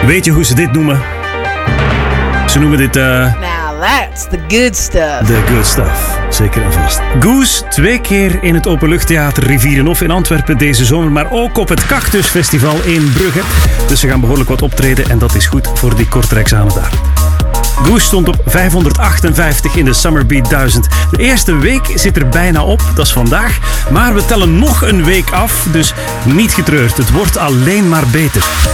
Weet je hoe ze dit noemen? Ze noemen dit... Now that's the good stuff. The good stuff, zeker en vast. Goose, 2 keer in het Openluchttheater Rivierenhof in Antwerpen deze zomer, maar ook op het Cactus Festival in Brugge. Dus ze gaan behoorlijk wat optreden en dat is goed voor die Kortrijk-zanen daar. Goose stond op 558 in de Summerbeat 1000. De eerste week zit er bijna op, dat is vandaag. Maar we tellen nog een week af, dus niet getreurd. Het wordt alleen maar beter.